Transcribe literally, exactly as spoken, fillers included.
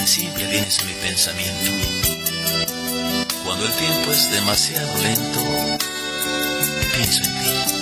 siempre tienes mi pensamiento. Cuando el tiempo es demasiado lento, pienso en ti.